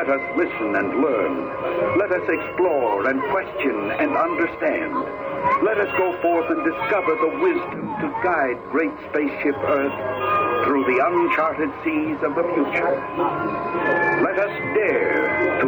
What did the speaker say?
Let us listen and learn. Let us explore and question and understand. Let us go forth and discover the wisdom to guide great spaceship Earth through the uncharted seas of the future. Let us dare to